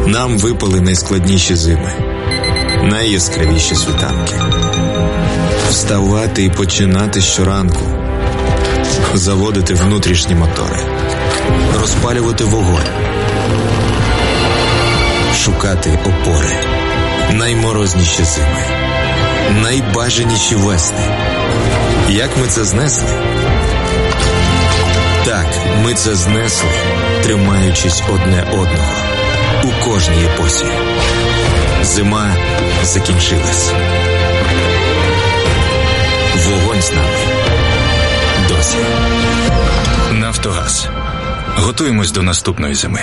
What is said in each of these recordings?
Нам випали найскладніші зими, найяскравіші світанки. Вставати і починати щоранку, заводити внутрішні мотори, розпалювати вогонь, шукати опори. Найморозніші зими, найбажаніші весни. Як ми це знесли? Так, ми це знесли, тримаючись одне одного у кожній епосі. Зима закінчилась. Вогонь з нами досі. Нафтогаз. Готуємось до наступної зими.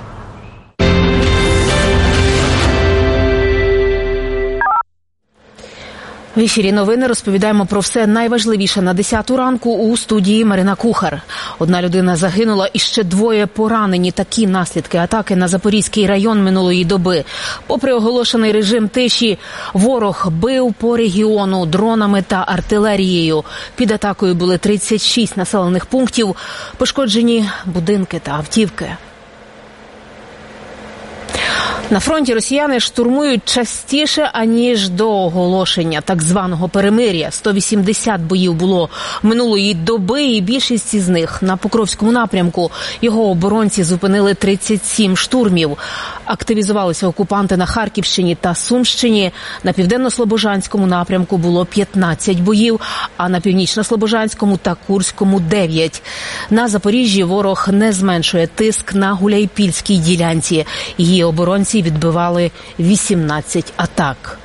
В ефірі новини розповідаємо про все найважливіше на 10-ту ранку у студії Марина Кухар. Одна людина загинула і ще 2 поранені. Такі наслідки атаки на Запорізький район минулої доби. Попри оголошений режим тиші, ворог бив по регіону дронами та артилерією. Під атакою були 36 населених пунктів, пошкоджені будинки та автівки. На фронті росіяни штурмують частіше, аніж до оголошення так званого перемир'я. 180 боїв було минулої доби, і більшість із них на Покровському напрямку. Його оборонці зупинили 37 штурмів. Активізувалися окупанти на Харківщині та Сумщині. На Південно-Слобожанському напрямку було 15 боїв, а на Північно-Слобожанському та Курському – 9. На Запоріжжі ворог не зменшує тиск на Гуляйпільській ділянці. Її оборонці відбивали 18 атак.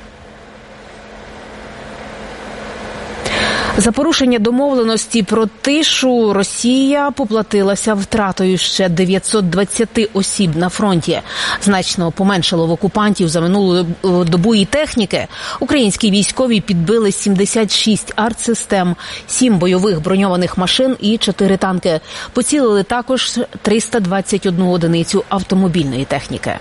За порушення домовленості про тишу Росія поплатилася втратою ще 920 осіб на фронті. Значно поменшало в окупантів за минулу добу і техніки. Українські військові підбили 76 артсистем, 7 бойових броньованих машин і 4 танки. Поцілили також 321 одиницю автомобільної техніки.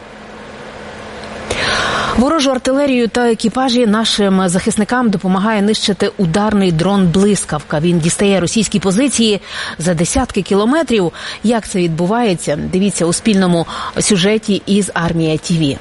Ворожу артилерію та екіпажі нашим захисникам допомагає нищити ударний дрон «Блискавка». Він дістає російські позиції за десятки кілометрів. Як це відбувається, дивіться у спільному сюжеті із Армія ТІВІ.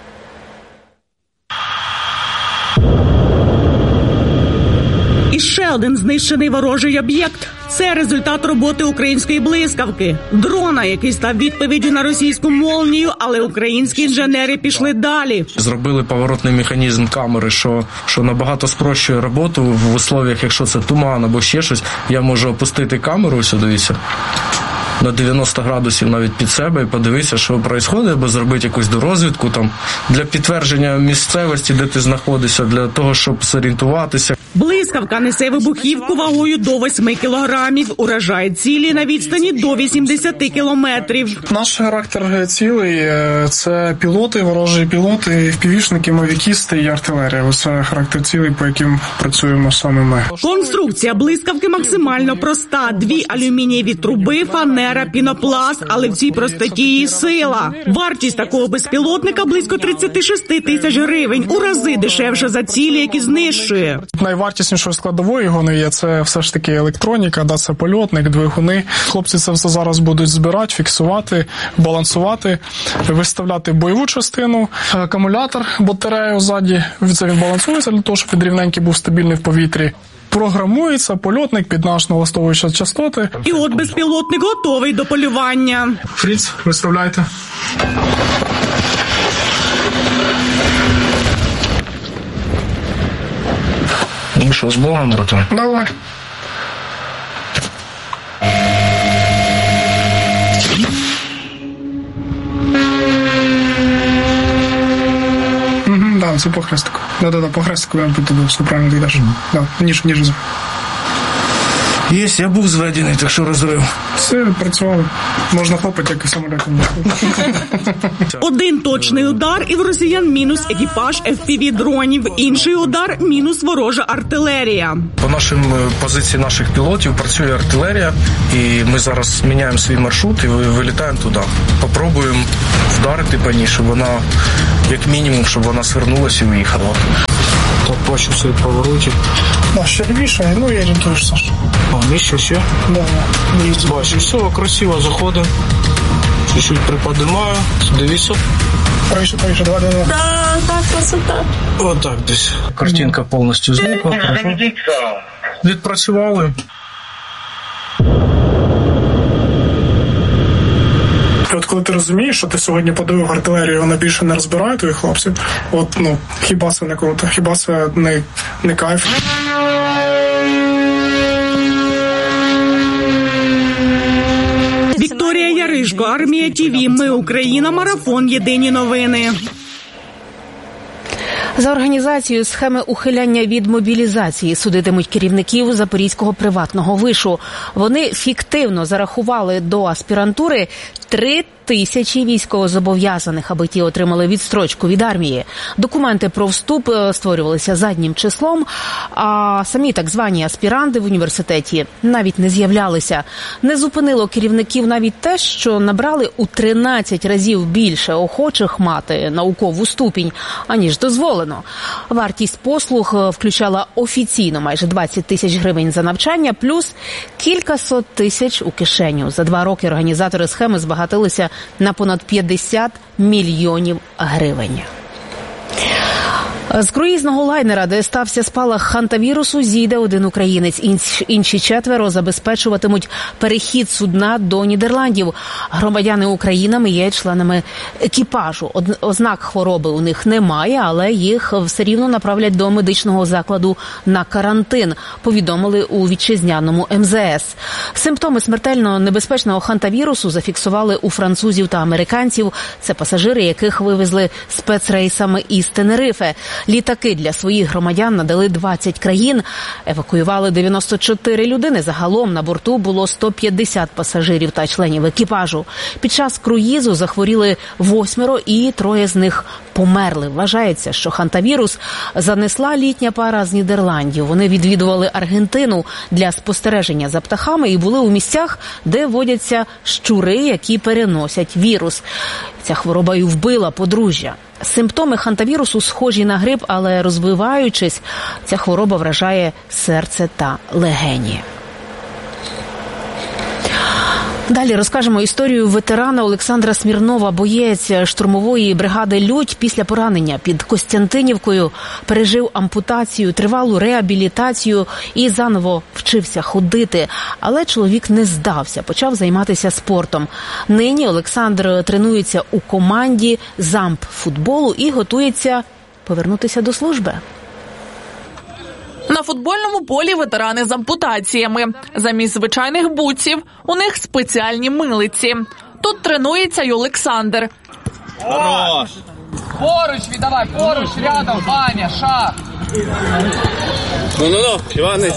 І ще один знищений ворожий об'єкт. Це результат роботи української блискавки. Дрона, який став відповіддю на російську молнію, але українські інженери пішли далі. Зробили поворотний механізм камери, що набагато спрощує роботу в условиях, якщо це туман або ще щось. Я можу опустити камеру, ось дивіться, на 90 градусів навіть під себе і подивитися, що відбувається, або зробити якусь дорозвідку там для підтвердження місцевості, де ти знаходишся, для того, щоб зорієнтуватися. Блискавка несе вибухівку вагою до 8 кілограмів, уражає цілі на відстані до 80 кілометрів. Наш характер цілей – це пілоти, ворожі пілоти, впівішники, мавікісти і артилерія. Ось характер цілей, по яким працюємо саме ми. Конструкція блискавки максимально проста. 2 алюмінієві труби, фанера, пінопласт, але в цій простоті її сила. Вартість такого безпілотника – близько 36 тисяч гривень. У рази дешевше за цілі, які знищує. Найвартіснішою складовою його не є, це все ж таки електроніка, це польотник, двигуни. Хлопці це все зараз будуть збирати, фіксувати, балансувати, виставляти бойову частину, акумулятор, батарею ззаді. Це він балансується для того, щоб він рівненький був стабільний в повітрі. Програмується польотник під наш налаштовуючі частоти. І от безпілотник готовий до полювання. Фріц, виставляйте. Ну що, з Богом, братан? Давай. Да, це по хрестику. Да, по хрестику, все правильно ти йдеш. Да, ніж. Єсть, я був зведений, так що розрив. Все, працювали. Можна хлопати, як і самолітом. Один точний удар, і в росіян мінус екіпаж FPV-дронів. Інший удар – мінус ворожа артилерія. По нашим позиції наших пілотів працює артилерія, і ми зараз міняємо свій маршрут і вилітаємо туди. Попробуємо вдарити по ній, щоб вона, як мінімум, щоб вона свернулася і уїхала. Так, бачу все від поворотів. Да, ще лівіше, ну і орієнтуєшся. А, нижче ще? Да. Бачу, все красиво заходить. Чуть-чуть приподнимаю. Дивіться. Правіше, давай. Так, красота. Отак десь. Картинка повністю зникла. Відпрацювали. От коли ти розумієш, що ти сьогодні подивив артилерію, вона більше не розбирає твоїх хлопців, хіба це не круто, хіба це не кайф. Вікторія Яришко, Армія ТІВІ, Ми Україна, Марафон, Єдині новини. За організацію схеми ухиляння від мобілізації судитимуть керівників Запорізького приватного вишу. Вони фіктивно зарахували до аспірантури 3 тисячі військовозобов'язаних, аби ті отримали відстрочку від армії. Документи про вступ створювалися заднім числом, а самі так звані аспіранти в університеті навіть не з'являлися. Не зупинило керівників навіть те, що набрали у 13 разів більше охочих мати наукову ступінь, аніж дозволено. Вартість послуг включала офіційно майже 20 тисяч гривень за навчання, плюс кількасот тисяч у кишеню. За 2 роки організатори схеми збагатилися на понад 50 мільйонів гривень. З круїзного лайнера, де стався спалах хантавірусу, зійде один українець. Інші 4 забезпечуватимуть перехід судна до Нідерландів. Громадяни України є членами екіпажу. Ознак хвороби у них немає, але їх все рівно направлять до медичного закладу на карантин, повідомили у вітчизняному МЗС. Симптоми смертельно небезпечного хантавірусу зафіксували у французів та американців. Це пасажири, яких вивезли спецрейсами із Тенерифе. Літаки для своїх громадян надали 20 країн, евакуювали 94 людини. Загалом на борту було 150 пасажирів та членів екіпажу. Під час круїзу захворіли 8 і 3 з них померли. Вважається, що хантавірус занесла літня пара з Нідерландів. Вони відвідували Аргентину для спостереження за птахами і були у місцях, де водяться щури, які переносять вірус. Ця хвороба і вбила подружжя. Симптоми хантавірусу схожі на грип, але розвиваючись, ця хвороба вражає серце та легені. Далі розкажемо історію ветерана Олександра Смірнова. Боєць штурмової бригади «Людь» після поранення під Костянтинівкою пережив ампутацію, тривалу реабілітацію і заново вчився ходити. Але чоловік не здався, почав займатися спортом. Нині Олександр тренується у команді «Замп-футболу» і готується повернутися до служби. На футбольному полі ветерани з ампутаціями. Замість звичайних бутсів у них спеціальні милиці. Тут тренується й Олександр. Хорош! Поруч віддавай, поруч, рядом, Ваня, шаг. Ну, Іванич.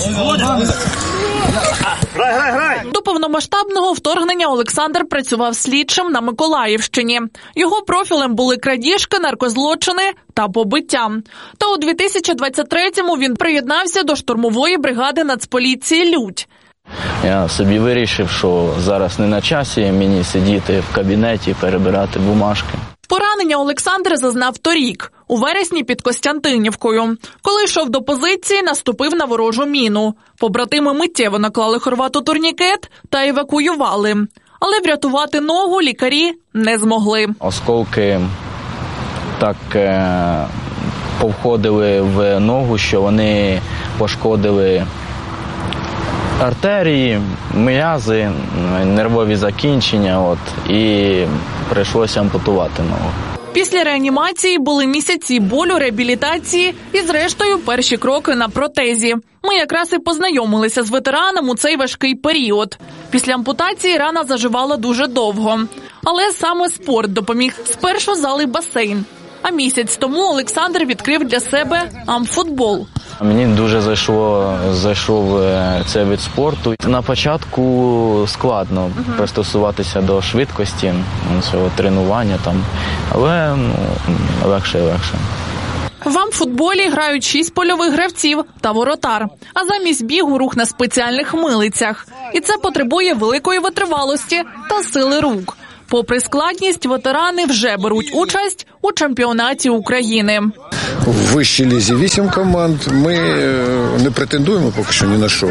Грай. До повномасштабного вторгнення Олександр працював слідчим на Миколаївщині. Його профілем були крадіжки, наркозлочини та побиття. Та у 2023-му він приєднався до штурмової бригади Нацполіції «Людь». Я собі вирішив, що зараз не на часі мені сидіти в кабінеті, перебирати бумажки. Поранення Олександр зазнав торік, у вересні під Костянтинівкою. Коли йшов до позиції, наступив на ворожу міну. Побратими миттєво наклали хорвату турнікет та евакуювали. Але врятувати ногу лікарі не змогли. Осколки так повходили в ногу, що вони пошкодили артерії, м'язи, нервові закінчення, і прийшлося ампутувати ногу. Після реанімації були місяці болю, реабілітації і, зрештою, перші кроки на протезі. Ми якраз і познайомилися з ветераном у цей важкий період. Після ампутації рана заживала дуже довго. Але саме спорт допоміг. Спершу зал і басейн. А місяць тому Олександр відкрив для себе амфутбол. Мені дуже зайшов цей вид спорту. На початку складно пристосуватися до швидкості, цього тренування, але легше і легше. В амфутболі грають 6 польових гравців та воротар, а замість бігу рух на спеціальних милицях. І це потребує великої витривалості та сили рук. Попри складність, ветерани вже беруть участь у чемпіонаті України. В вищій лізі 8 команд. Ми не претендуємо поки що ні на що.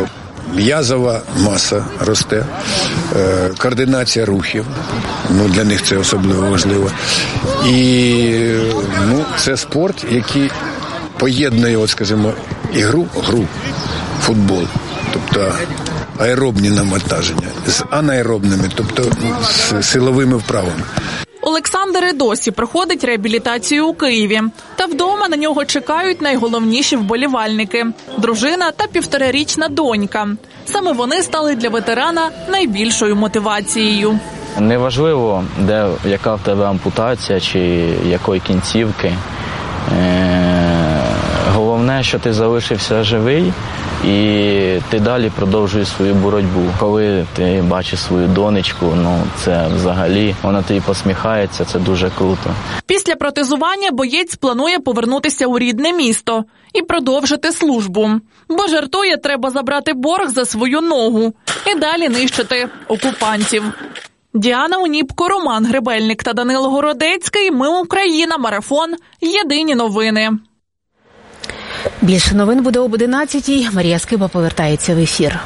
м'язова маса росте, координація рухів, для них це особливо важливо. І це спорт, який поєднує, скажімо, гру, футбол, тобто аеробні навантаження, з анаеробними, тобто з силовими вправами. Олександр і досі проходить реабілітацію у Києві. Та вдома на нього чекають найголовніші вболівальники – дружина та 1,5-річна донька. Саме вони стали для ветерана найбільшою мотивацією. Неважливо, яка в тебе ампутація чи якої кінцівки. Головне, що ти залишився живий і ти далі продовжуєш свою боротьбу. Коли ти бачиш свою донечку, це взагалі, вона тобі посміхається, це дуже круто. Після протезування боєць планує повернутися у рідне місто і продовжити службу. Бо жартує, треба забрати борг за свою ногу і далі нищити окупантів. Діана Уніпко, Роман Гребельник та Данило Городецький. Ми Україна. Марафон. Єдині новини. Більше новин буде об 11-й. Марія Скиба повертається в ефір.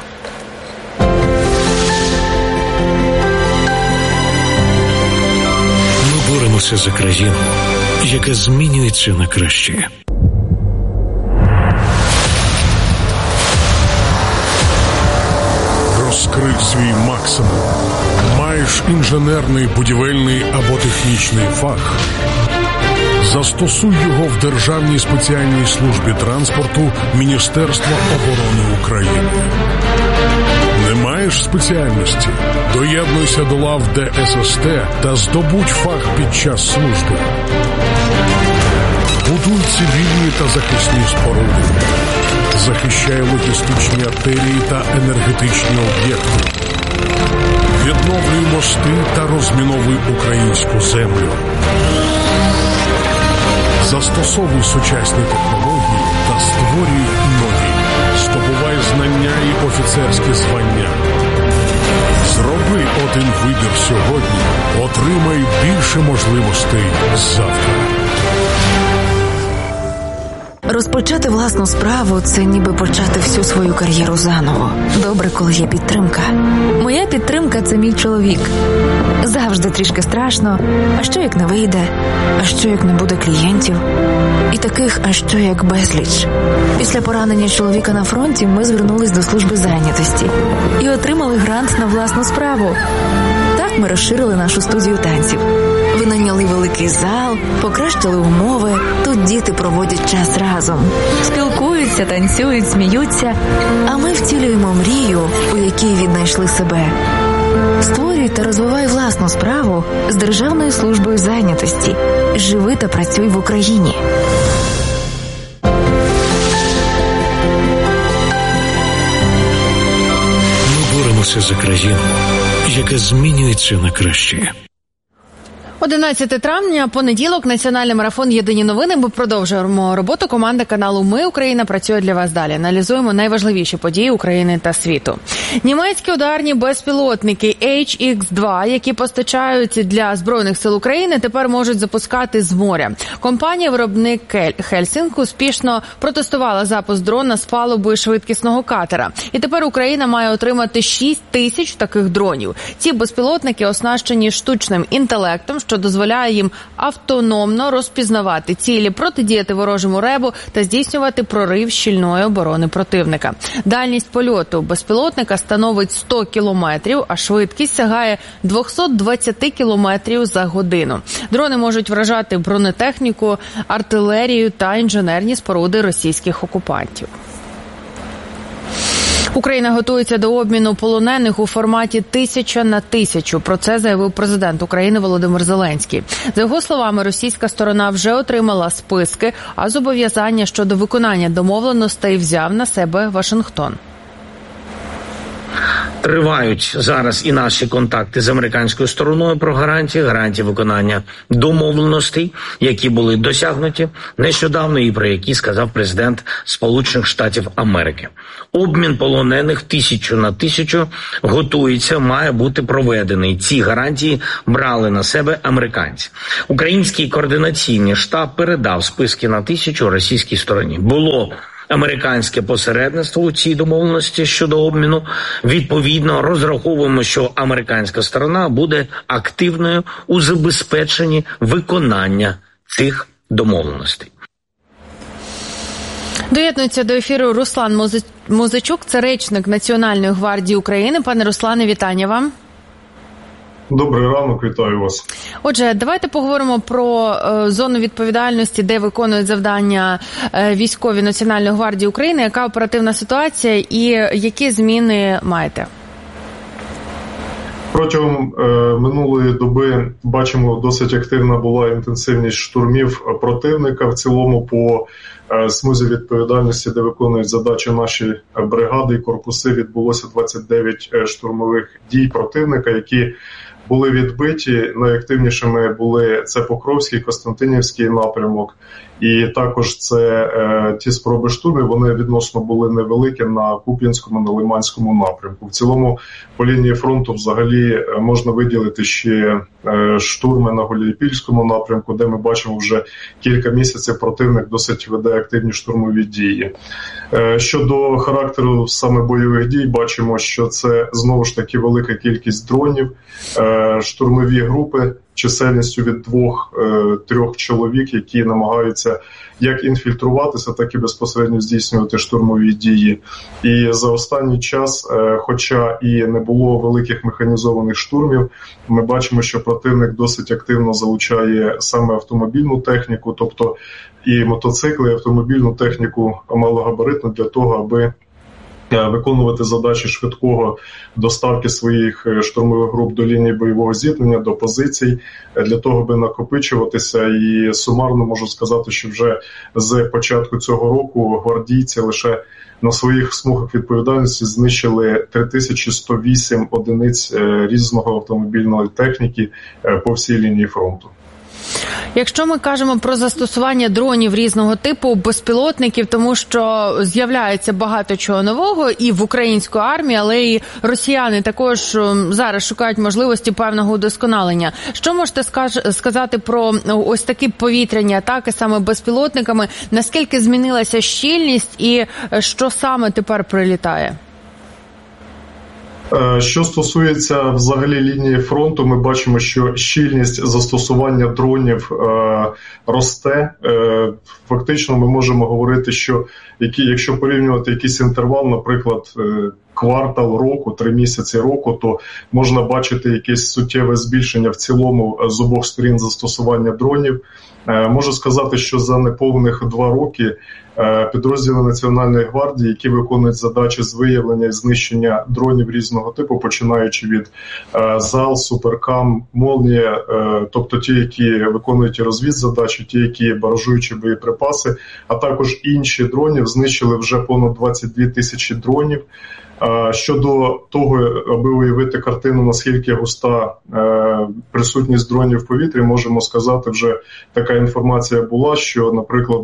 Ми боремося за країну, яка змінюється на краще. Розкрий свій максимум. Маєш інженерний, будівельний або технічний фах? Застосуй його в Державній спеціальній службі транспорту Міністерства оборони України. Не маєш спеціальності? Доєднуйся до лав ДССТ та здобудь фах під час служби. Будуй цивільні та захисні споруди. Захищай логістичні артерії та енергетичні об'єкти. Відновлюй мости та розміновуй українську землю. Застосовуй сучасні технології та створюй нові. Здобувай знання і офіцерські звання. Зроби один вибір сьогодні. Отримай більше можливостей завтра. Розпочати власну справу – це ніби почати всю свою кар'єру заново. Добре, коли є підтримка. Моя підтримка – це мій чоловік. Завжди трішки страшно. А що, як не вийде? А що, як не буде клієнтів? І таких, а що, як безліч. Після поранення чоловіка на фронті ми звернулись до служби зайнятості і отримали грант на власну справу. Так ми розширили нашу студію танців. Винайняли великий зал, покращили умови. Тут діти проводять час разом. Спілкуються, танцюють, сміються. А ми втілюємо мрію, у якій віднайшли себе. Створюй та розвивай власну справу з Державною службою зайнятості. Живи та працюй в Україні. Ми боремося за країну, яка змінюється на краще. 11 травня, понеділок, національний марафон «Єдині новини». Ми продовжуємо роботу. Команда каналу «Ми Україна» працює для вас далі. Аналізуємо найважливіші події України та світу. Німецькі ударні безпілотники HX-2, які постачають для Збройних сил України, тепер можуть запускати з моря. Компанія-виробник Хельсінк успішно протестувала запуск дрона з палуби швидкісного катера. І тепер Україна має отримати 6 тисяч таких дронів. Ці безпілотники оснащені штучним інтелектом, що дозволяє їм автономно розпізнавати цілі, протидіяти ворожому ребу та здійснювати прорив щільної оборони противника. Дальність польоту безпілотника становить 100 кілометрів, а швидкість сягає 220 кілометрів за годину. Дрони можуть вражати бронетехніку, артилерію та інженерні споруди російських окупантів. Україна готується до обміну полонених у форматі 1000 на 1000. Про це заявив президент України Володимир Зеленський. За його словами, російська сторона вже отримала списки, а зобов'язання щодо виконання домовленостей взяв на себе Вашингтон. Тривають зараз і наші контакти з американською стороною про гарантії виконання домовленостей, які були досягнуті нещодавно і про які сказав президент Сполучених Штатів Америки. Обмін полонених 1000 на 1000 готується, має бути проведений. Ці гарантії брали на себе американці. Український координаційний штаб передав списки на 1000 російській стороні. Було американське посередництво у цій домовленості щодо обміну. Відповідно, розраховуємо, що американська сторона буде активною у забезпеченні виконання цих домовленостей. Доєднується до ефіру Руслан Музичук, це речник Національної гвардії України. Пане Руслане, вітання вам. Добрий ранок, вітаю вас. Отже, давайте поговоримо про зону відповідальності, де виконують завдання військові Національної гвардії України. Яка оперативна ситуація і які зміни маєте? Протягом минулої доби, бачимо, досить активна була інтенсивність штурмів противника. В цілому по смузі відповідальності, де виконують задачі наші бригади і корпуси, відбулося 29 штурмових дій противника, які були відбиті. Найактивнішими були це Покровський, Костянтинівський напрямок. І також це ті спроби штурмів, вони відносно були невеликі на Куп'янському, на Лиманському напрямку. В цілому по лінії фронту взагалі можна виділити ще штурми на Гуляйпільському напрямку, де ми бачимо вже кілька місяців противник досить веде активні штурмові дії. Щодо характеру саме бойових дій, бачимо, що це знову ж таки велика кількість дронів, штурмові групи чисельністю від 2-3 чоловік, які намагаються як інфільтруватися, так і безпосередньо здійснювати штурмові дії. І за останній час, хоча і не було великих механізованих штурмів, ми бачимо, що противник досить активно залучає саме автомобільну техніку, тобто і мотоцикли, і автомобільну техніку малогабаритну для того, аби виконувати задачі швидкого доставки своїх штурмових груп до лінії бойового зіткнення, до позицій, для того, аби накопичуватися. І сумарно можу сказати, що вже з початку цього року гвардійці лише на своїх смугах відповідальності знищили 3108 одиниць різного автомобільної техніки по всій лінії фронту. Якщо ми кажемо про застосування дронів різного типу, безпілотників, тому що з'являється багато чого нового і в українській армії, але і росіяни також зараз шукають можливості певного удосконалення. Що можете сказати про ось такі повітряні атаки саме безпілотниками? Наскільки змінилася щільність і що саме тепер прилітає? Що стосується взагалі лінії фронту, ми бачимо, що щільність застосування дронів росте. Фактично ми можемо говорити, що якщо порівнювати якийсь інтервал, наприклад, квартал року, 3 місяці року, то можна бачити якесь суттєве збільшення в цілому з обох сторін застосування дронів. Можу сказати, що за неповних 2 роки підрозділи Національної гвардії, які виконують задачі з виявлення і знищення дронів різного типу, починаючи від ЗАЛ, Суперкам, Молнія, тобто ті, які виконують розвідзадачі, ті, які баражуючі боєприпаси, а також інші дронів, знищили вже понад 22 тисячі дронів. Щодо того, аби уявити картину, наскільки густа присутність дронів в повітрі, можемо сказати, вже така інформація була, що, наприклад,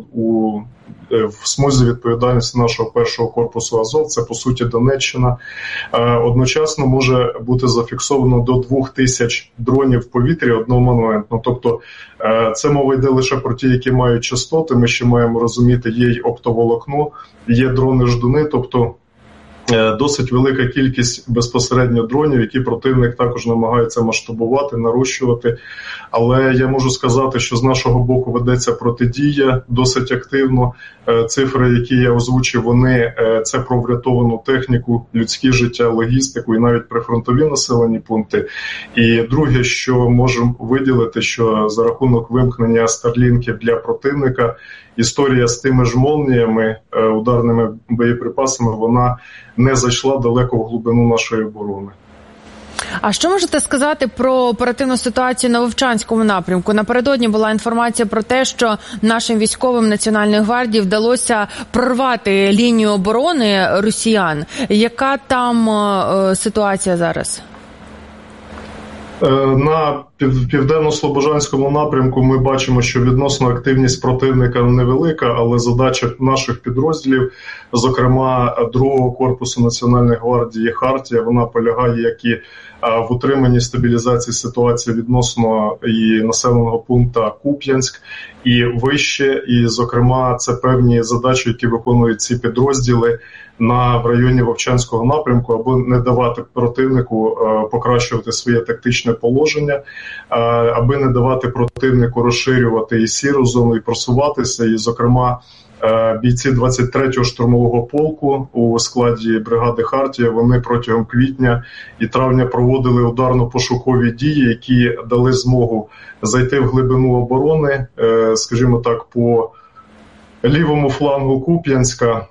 в смузі відповідальності нашого першого корпусу Азов, це по суті Донеччина, одночасно може бути зафіксовано до 2000 дронів в повітрі одномоментно. Тобто це мова йде лише про ті, які мають частоти, ми ще маємо розуміти, є й оптоволокно, є дрони-ждуни, тобто досить велика кількість безпосередньо дронів, які противник також намагається масштабувати, нарощувати. Але я можу сказати, що з нашого боку ведеться протидія досить активно. Цифри, які я озвучив, вони це про врятовану техніку, людське життя, логістику і навіть прифронтові населені пункти. І друге, що можемо виділити, що за рахунок вимкнення старлінків для противника, історія з тими ж молніями, ударними боєприпасами, вона не зайшла далеко в глибину нашої оборони. А що можете сказати про оперативну ситуацію на Вовчанському напрямку? Напередодні була інформація про те, що нашим військовим Національної гвардії вдалося прорвати лінію оборони росіян. Яка там ситуація зараз? На В південно-слобожанському напрямку ми бачимо, що відносно активність противника невелика, але задача наших підрозділів, зокрема 2-го корпусу Національної гвардії «Хартія», вона полягає як і в утриманні стабілізації ситуації відносно і населеного пункту Куп'янськ, і вище, і, зокрема, це певні задачі, які виконують ці підрозділи в районі Вовчанського напрямку, аби не давати противнику покращувати своє тактичне положення, аби не давати противнику розширювати і сіру зону, і просуватися, і, зокрема, бійці 23-го штурмового полку у складі бригади «Хартія», вони протягом квітня і травня проводили ударно-пошукові дії, які дали змогу зайти в глибину оборони, скажімо так, по лівому флангу Куп'янська,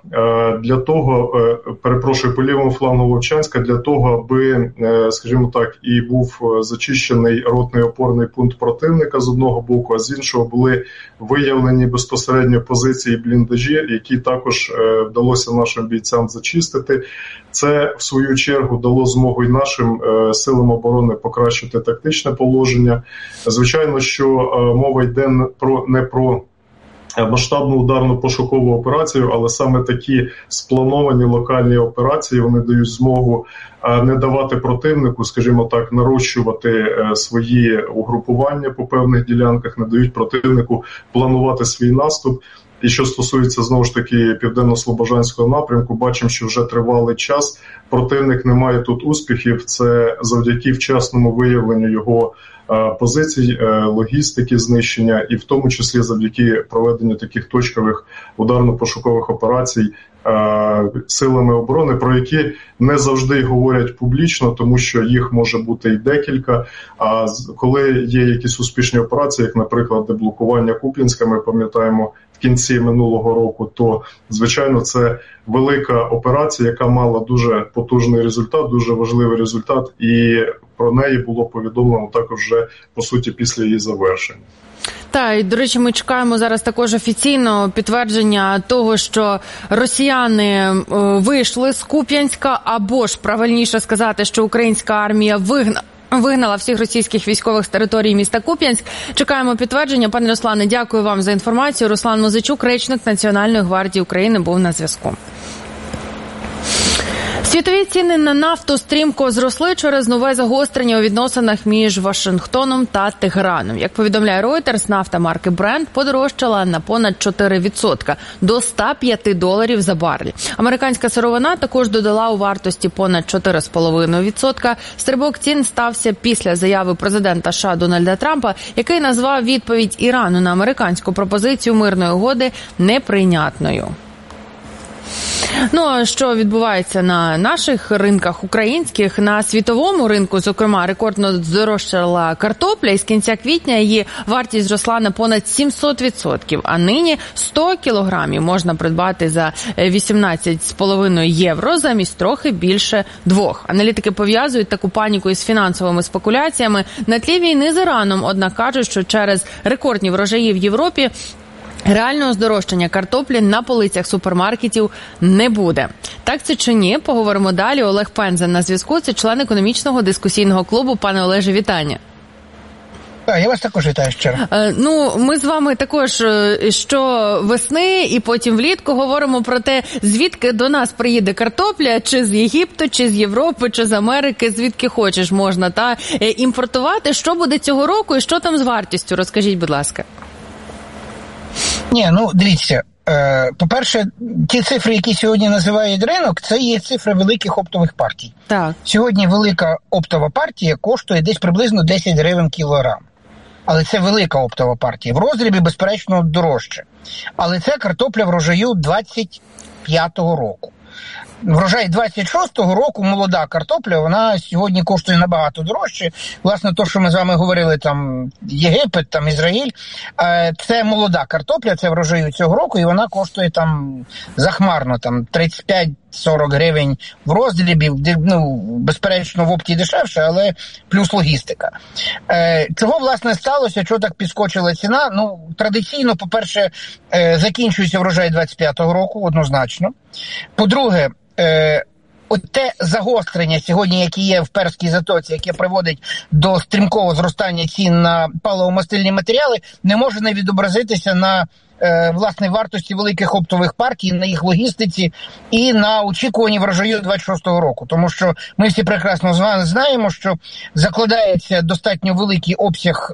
по лівому флангу Вовчанська, для того, аби, скажімо так, і був зачищений ротний опорний пункт противника з одного боку, а з іншого були виявлені безпосередньо позиції бліндажі, які також вдалося нашим бійцям зачистити. Це, в свою чергу, дало змогу і нашим силам оборони покращити тактичне положення. Звичайно, що мова йде не про масштабну ударну пошукову операцію, але саме такі сплановані локальні операції, вони дають змогу не давати противнику, скажімо так, нарощувати свої угрупування по певних ділянках, не дають противнику планувати свій наступ. І що стосується, знову ж таки, південно-слобожанського напрямку, бачимо, що вже тривалий час противник не має тут успіхів. Це завдяки вчасному виявленню його позицій, логістики знищення, і в тому числі завдяки проведенню таких точкових ударно-пошукових операцій силами оборони, про які не завжди говорять публічно, тому що їх може бути і декілька. А коли є якісь успішні операції, як, наприклад, деблокування Куп'янська, ми пам'ятаємо, в кінці минулого року, то, звичайно, це велика операція, яка мала дуже потужний результат, дуже важливий результат, і про неї було повідомлено також вже, по суті, після її завершення. Так, і, до речі, ми чекаємо зараз також офіційного підтвердження того, що росіяни вийшли з Куп'янська, або ж, правильніше сказати, що українська армія вигнала всіх російських військових з території міста Куп'янськ. Чекаємо підтвердження. Пане Руслане, дякую вам за інформацію. Руслан Музичук, речник Національної гвардії України, був на зв'язку. Світові ціни на нафту стрімко зросли через нове загострення у відносинах між Вашингтоном та Тегераном. Як повідомляє Reuters, нафта марки Brent подорожчала на понад 4% до $105 за барель. Американська сировина також додала у вартості понад 4,5%. Стрибок цін стався після заяви президента США Дональда Трампа, який назвав відповідь Ірану на американську пропозицію мирної угоди неприйнятною. Ну, а що відбувається на наших ринках українських? На світовому ринку, зокрема, рекордно здорожчала картопля, і з кінця квітня її вартість зросла на понад 700%, а нині 100 кілограмів можна придбати за 18,5 євро замість трохи більше 2. Аналітики пов'язують таку паніку із фінансовими спекуляціями на тлі війни з Іраном, однак кажуть, що через рекордні врожаї в Європі реального здорожчання картоплі на полицях супермаркетів не буде. Так це чи ні? Поговоримо далі. Олег Пензен на зв'язку. Це член економічного дискусійного клубу. Пане Олеже, вітання. Так, я вас також вітаю щиро. Ми з вами також щовесни і потім влітку говоримо про те, звідки до нас приїде картопля, чи з Єгипту, чи з Європи, чи з Америки, звідки хочеш можна імпортувати. Що буде цього року і що там з вартістю? Розкажіть, будь ласка. Ні, дивіться, по-перше, ті цифри, які сьогодні називають ринок, це є цифри великих оптових партій. Так. Сьогодні велика оптова партія коштує десь приблизно 10 гривень кілограм. Але це велика оптова партія. В роздрібі, безперечно, дорожче. Але це картопля врожаю 25-го року. Врожай 26-го року, молода картопля, вона сьогодні коштує набагато дорожче. Власне, то, що ми з вами говорили, там Єгипет, там Ізраїль, це молода картопля, це врожаю цього року, і вона коштує там захмарно, там 35-40 гривень в роздрібі, безперечно, в опті дешевше, але плюс логістика. Чого, власне, сталося, чого так підскочила ціна? Традиційно, по-перше, закінчується врожай 25-го року, однозначно. По-друге, от те загострення сьогодні, яке є в Перській затоці, яке приводить до стрімкого зростання цін на паливо-мастильні матеріали, не може не відобразитися на власне вартості великих оптових партій, на їх логістиці і на очікуванні врожаю 26-го року. Тому що ми всі прекрасно знаємо, що закладається достатньо великий обсяг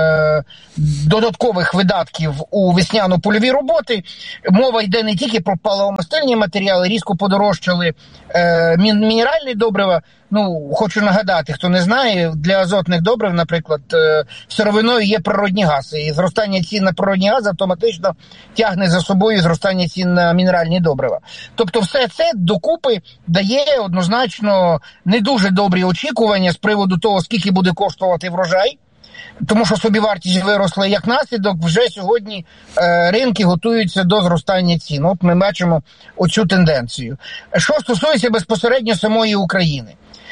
додаткових видатків у весняно-польові роботи. Мова йде не тільки про паливо-мастильні матеріали, різко подорожчали мінеральні добрива. Ну, хочу нагадати, хто не знає, для азотних добрив, наприклад, сировиною є природні гази. І зростання цін на природні гази автоматично тягне за собою зростання цін на мінеральні добрива. Тобто все це докупи дає однозначно не дуже добрі очікування з приводу того, скільки буде коштувати врожай. Тому що собівартість виросла як наслідок, вже сьогодні ринки готуються до зростання цін. От ми бачимо оцю тенденцію. Що стосується безпосередньо самої України.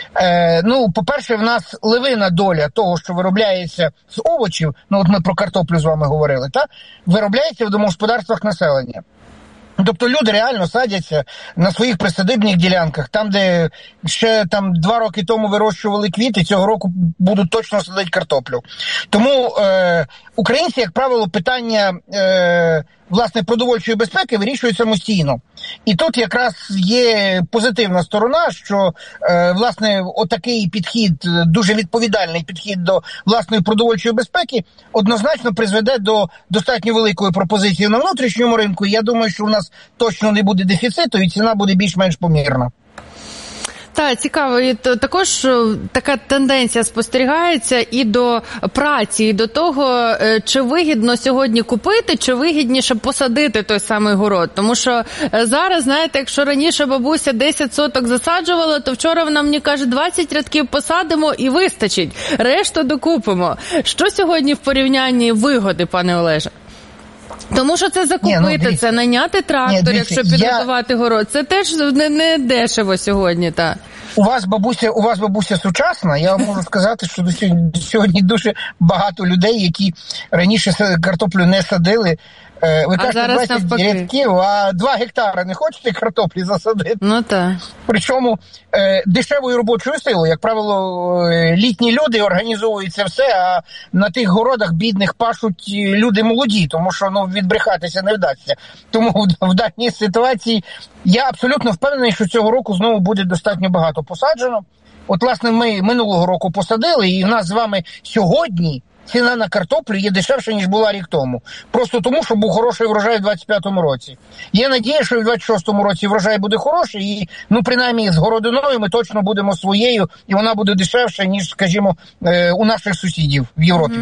Ну, по-перше, в нас ливина доля того, що виробляється з овочів, ну от ми про картоплю з вами говорили, та виробляється в домогосподарствах населення. Тобто люди реально садяться на своїх присадибних ділянках, там, де ще 2 роки тому вирощували квіти, цього року будуть точно садити картоплю. Тому українці, як правило, питання власне продовольчої безпеки вирішують самостійно. І тут якраз є позитивна сторона, що власне отакий підхід, дуже відповідальний підхід до власної продовольчої безпеки однозначно призведе до достатньо великої пропозиції на внутрішньому ринку. І я думаю, що у нас точно не буде дефіциту і ціна буде більш-менш помірна. Так, цікаво. І також така тенденція спостерігається і до праці, і до того, чи вигідно сьогодні купити, чи вигідніше посадити той самий город. Тому що зараз, знаєте, якщо раніше бабуся 10 соток засаджувала, то вчора вона мені каже, 20 рядків посадимо і вистачить. Решту докупимо. Що сьогодні в порівнянні вигоди, пане Олеже? Тому що це закупити, це наняти трактор, якщо підготувати город. Це теж не дешево сьогодні, так. У вас бабуся сучасна, я вам можу сказати, що сьогодні дуже багато людей, які раніше картоплю не садили. Ви кажете, 20 рядків, а 2 гектари не хочете картоплі засадити? Ну так. Причому дешевою робочою силою. Як правило, літні люди організовують це все, а на тих городах бідних пашуть люди молоді, тому що відбрехатися не вдасться. Тому в даній ситуації я абсолютно впевнений, що цього року знову буде достатньо багато посаджено. От, власне, ми минулого року посадили, і в нас з вами сьогодні ціна на картоплю є дешевше, ніж була рік тому. Просто тому, що був хороший врожай у 25-му році. Є надія, що і в 26-му році врожай буде хороший, і, принаймні, з городиною ми точно будемо своєю, і вона буде дешевша, ніж, скажімо, у наших сусідів в Європі.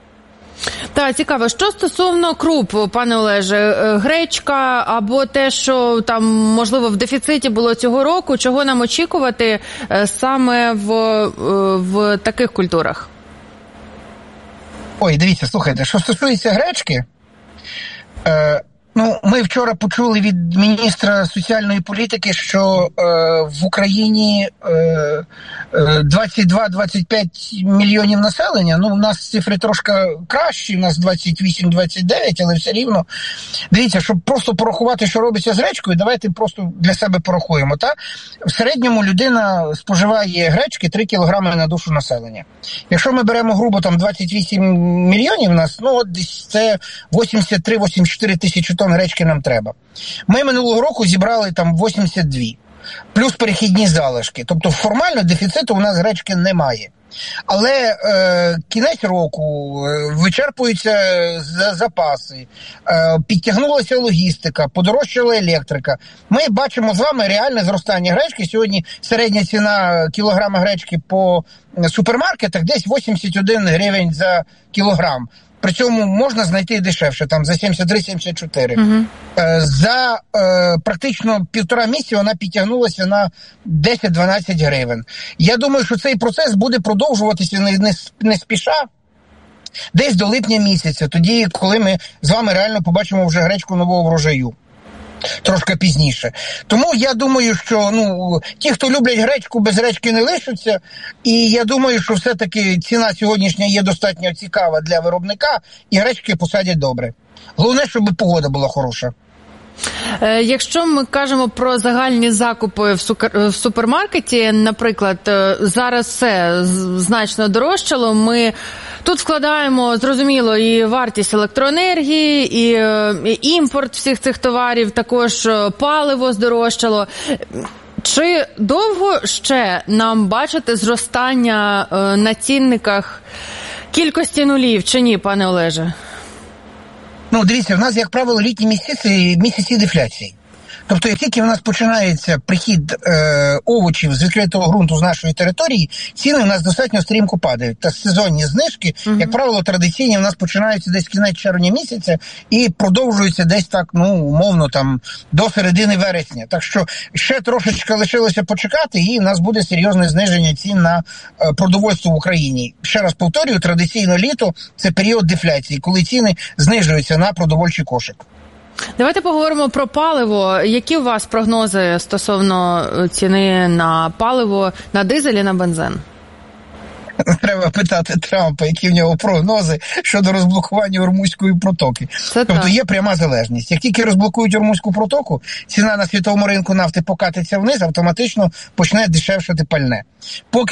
Так, цікаво. Що стосовно круп, пане Олеже, гречка або те, що там, можливо, в дефіциті було цього року, чого нам очікувати саме в таких культурах? Ой, дивіться, слухайте, що стосується гречки, ми вчора почули від міністра соціальної політики, що в Україні 22-25 мільйонів населення. У нас цифри трошки кращі, у нас 28-29, але все рівно. Дивіться, щоб просто порахувати, що робиться з гречкою, давайте просто для себе порахуємо. В середньому людина споживає гречки 3 кілограми на душу населення. Якщо ми беремо грубо 28 мільйонів нас, десь це 83-84 тисячі тонн гречки нам треба. Ми минулого року зібрали 82. Плюс перехідні залишки. Тобто формально дефіциту у нас гречки немає. Але кінець року, вичерпуються запаси, підтягнулася логістика, подорожчала електрика. Ми бачимо з вами реальне зростання гречки. Сьогодні середня ціна кілограма гречки по супермаркетах десь 81 гривень за кілограм. При цьому можна знайти дешевше, за 73-74. Угу. За практично 1,5 місяця вона підтягнулася на 10-12 гривень. Я думаю, що цей процес буде продовжуватися не спіша, десь до липня місяця, тоді, коли ми з вами реально побачимо вже гречку нового врожаю. Трошки пізніше. Тому я думаю, що ті, хто люблять гречку, без гречки не лишаться. І я думаю, що все-таки ціна сьогоднішня є достатньо цікава для виробника, і гречки посадять добре. Головне, щоб погода була хороша. Якщо ми кажемо про загальні закупи в супермаркеті, наприклад, зараз все значно дорожчало, ми тут вкладаємо, зрозуміло, і вартість електроенергії, і імпорт всіх цих товарів, також паливо здорожчало. Чи довго ще нам бачити зростання на цінниках кількості нулів, чи ні, пане Олеже? Ну, дивіться, в нас, як правило, літні місяці дефляції. Тобто, як тільки в нас починається прихід овочів з відкритого ґрунту з нашої території, ціни в нас достатньо стрімко падають. Та сезонні знижки, як правило, традиційні в нас починаються десь кінець червня місяця і продовжуються десь так, ну, умовно, там, до середини вересня. Так що ще трошечки лишилося почекати, і в нас буде серйозне зниження цін на продовольство в Україні. Ще раз повторюю, традиційно літо – це період дефляції, коли ціни знижуються на продовольчий кошик. Давайте поговоримо про паливо. Які у вас прогнози стосовно ціни на паливо, на дизель і на бензин? Треба питати Трампа, які в нього прогнози щодо розблокування Ормузької протоки. Тобто є пряма залежність. Як тільки розблокують Ормузьку протоку, ціна на світовому ринку нафти покатиться вниз, автоматично почне дешевшати пальне. Поки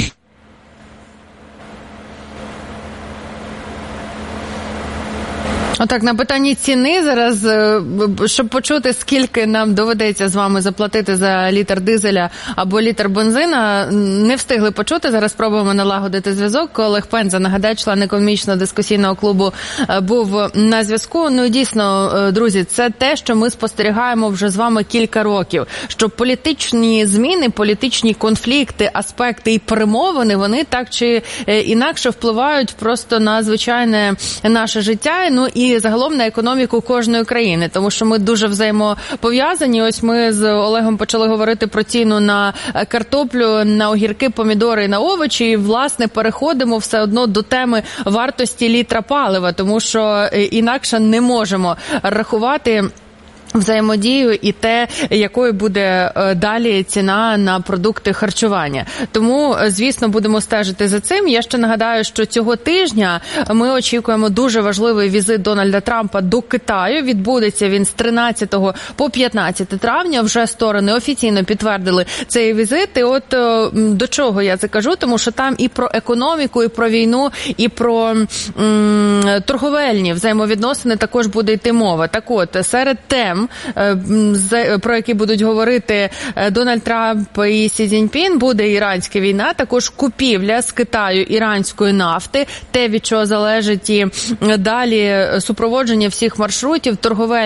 Отак, на питанні ціни зараз, щоб почути, скільки нам доведеться з вами заплатити за літр дизеля або літр бензина, не встигли почути. Зараз спробуємо налагодити зв'язок. Олег Пенза, нагадаю, член економічно-дискусійного клубу, був на зв'язку. Ну і дійсно, друзі, це те, що ми спостерігаємо вже з вами кілька років. Що політичні зміни, політичні конфлікти, аспекти і перемовини, вони так чи інакше впливають просто на звичайне наше життя, ну і загалом на економіку кожної країни, тому що ми дуже взаємопов'язані. Ось ми з Олегом почали говорити про ціну на картоплю, на огірки, помідори і на овочі, і, власне, переходимо все одно до теми вартості літра палива, тому що інакше не можемо рахувати взаємодію і те, якою буде далі ціна на продукти харчування. Тому, звісно, будемо стежити за цим. Я ще нагадаю, що цього тижня ми очікуємо дуже важливий візит Дональда Трампа до Китаю. Відбудеться він з 13 по 15 травня. Вже сторони офіційно підтвердили цей візит. І от до чого я це кажу? Тому що там і про економіку, і про війну, і про торговельні взаємовідносини також буде йти мова. Так от, серед тем, про які будуть говорити Дональд Трамп і Сі Цзіньпін, буде іранська війна, також купівля з Китаю іранської нафти, те, від чого залежить і далі супроводження всіх маршрутів,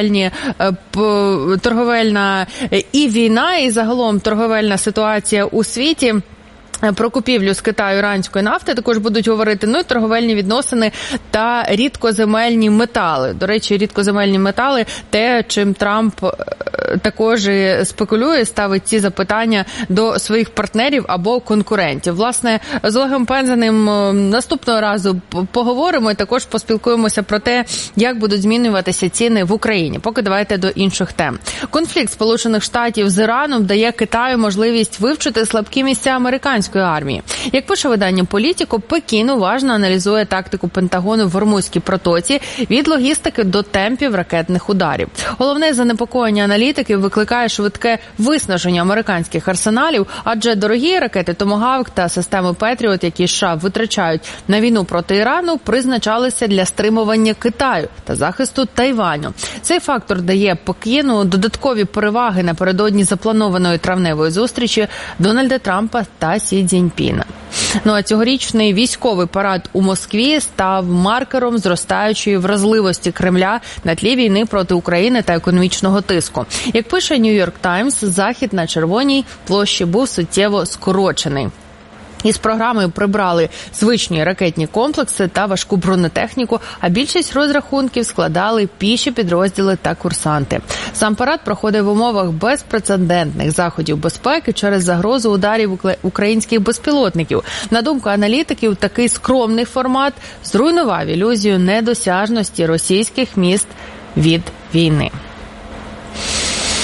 торговельна і війна, і загалом торговельна ситуація у світі. Про купівлю з Китаю іранської нафти також будуть говорити, ну і торговельні відносини та рідкоземельні метали. До речі, рідкоземельні метали – те, чим Трамп також спекулює, ставить ці запитання до своїх партнерів або конкурентів. Власне, з Олегом Пензаним наступного разу поговоримо і також поспілкуємося про те, як будуть змінюватися ціни в Україні. Поки давайте до інших тем. Конфлікт Сполучених Штатів з Іраном дає Китаю можливість вивчити слабкі місця американської армії. Як пише видання «Політіко», Пекін уважно аналізує тактику Пентагону в Ормузькій протоці від логістики до темпів ракетних ударів. Головне занепокоєння аналітиків викликає швидке виснаження американських арсеналів, адже дорогі ракети «Томагавк» та системи «Петріот», які США витрачають на війну проти Ірану, призначалися для стримування Китаю та захисту Тайваню. Цей фактор дає Пекіну додаткові переваги напередодні запланованої травневої зустрічі Дональда Трампа та Сі Цзіньпіна. Ну а цьогорічний військовий парад у Москві став маркером зростаючої вразливості Кремля на тлі війни проти України та економічного тиску. Як пише Нью-Йорк Таймс, захід на Червоній площі був суттєво скорочений. Із програмою прибрали звичні ракетні комплекси та важку бронетехніку, а більшість розрахунків складали піші підрозділи та курсанти. Сам парад проходив в умовах безпрецедентних заходів безпеки через загрозу ударів українських безпілотників. На думку аналітиків, такий скромний формат зруйнував ілюзію недосяжності російських міст від війни.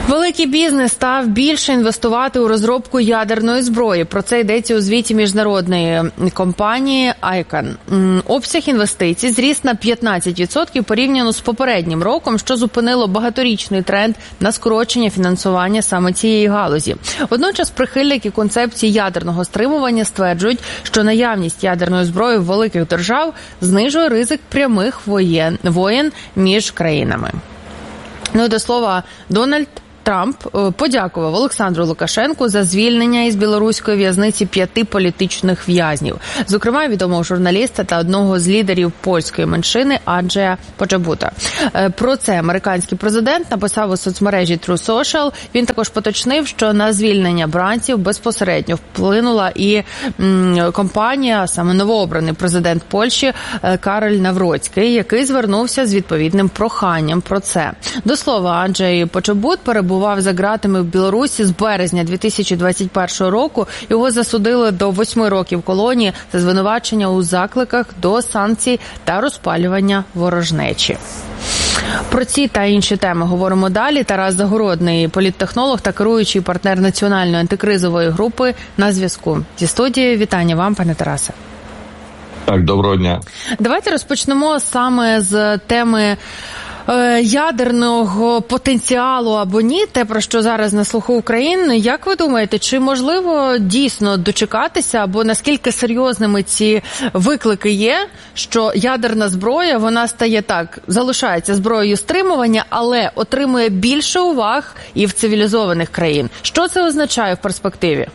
Великий бізнес став більше інвестувати у розробку ядерної зброї. Про це йдеться у звіті міжнародної компанії ICANN. Обсяг інвестицій зріс на 15% порівняно з попереднім роком, що зупинило багаторічний тренд на скорочення фінансування саме цієї галузі. Водночас прихильники концепції ядерного стримування стверджують, що наявність ядерної зброї в великих держав знижує ризик прямих воєн між країнами. Ну і до слова, Дональд Трамп подякував Олександру Лукашенку за звільнення із білоруської в'язниці 5 політичних в'язнів, зокрема відомого журналіста та одного з лідерів польської меншини Анджея Поджабута. Про це американський президент написав у соцмережі True Social. Він також поточнив, що на звільнення бранців безпосередньо вплинула і компанія, саме новообраний президент Польщі Кароль Навроцький, який звернувся з відповідним проханням про це. До слова, Анджей Поджабут перебував за ґратами в Білорусі з березня 2021 року. Його засудили до 8 років колонії за звинувачення у закликах до санкцій та розпалювання ворожнечі. Про ці та інші теми говоримо далі. Тарас Загородний, політтехнолог та керуючий партнер Національної антикризової групи, на зв'язку. Зі студії вітання вам, пане Тарасе. Так, доброго дня. Давайте розпочнемо саме з теми ядерного потенціалу або ні, те, про що зараз на слуху України. Як ви думаєте, чи можливо дійсно дочекатися, або наскільки серйозними ці виклики є, що ядерна зброя, вона стає так, залишається зброєю стримування, але отримує більше уваг і в цивілізованих країн? Що це означає в перспективі?